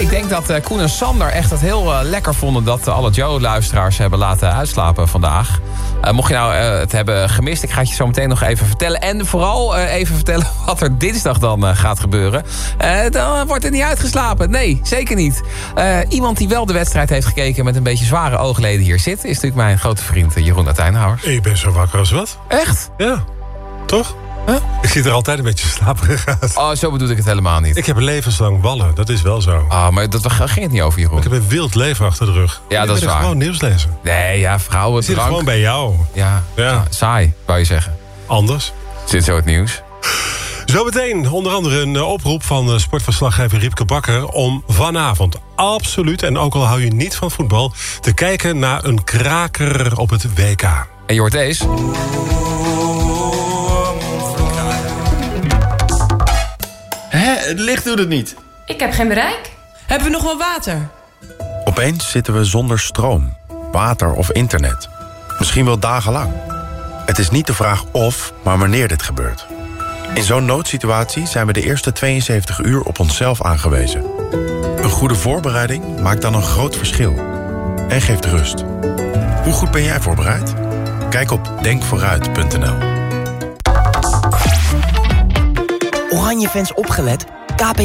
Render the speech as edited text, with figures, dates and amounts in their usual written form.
Ik denk dat Koen en Sander echt het heel lekker vonden... dat alle Joe-luisteraars hebben laten uitslapen vandaag. Mocht je nou het hebben gemist, ik ga het je zo meteen nog even vertellen. En vooral even vertellen wat er dinsdag dan gaat gebeuren. Dan wordt er niet uitgeslapen. Nee, zeker niet. Iemand die wel de wedstrijd heeft gekeken met een beetje zware oogleden hier zit... is natuurlijk mijn grote vriend Jeroen Uiteindhouwers. Ik ben zo wakker als wat. Echt? Ja, toch? Huh? Ik zie er altijd een beetje slaperig uit. Oh, zo bedoel ik het helemaal niet. Ik heb levenslang ballen, dat is wel zo. Maar dat ging het niet over, Jeroen. Ik heb een wild leven achter de rug. Ja, dat is waar. Gewoon nieuws lezen. Nee, ja, vrouwen, Ik zit drank. gewoon bij jou. Ja, saai, wou je zeggen. Anders. Zit zo het nieuws. Zometeen onder andere een oproep van sportverslaggever Riepke Bakker... om vanavond absoluut, en ook al hou je niet van voetbal... te kijken naar een kraker op het WK. En je hoort deze. Het licht doet het niet. Ik heb geen bereik. Hebben we nog wel water? Opeens zitten we zonder stroom, water of internet. Misschien wel dagenlang. Het is niet de vraag of, maar wanneer dit gebeurt. In zo'n noodsituatie zijn we de eerste 72 uur op onszelf aangewezen. Een goede voorbereiding maakt dan een groot verschil. En geeft rust. Hoe goed ben jij voorbereid? Kijk op denkvooruit.nl. Oranje fans opgelet. KPN